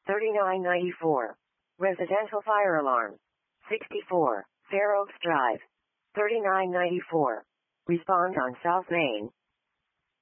3994. Residential fire alarm. 64. Fair Oaks Drive. 3994. Respond on South Main.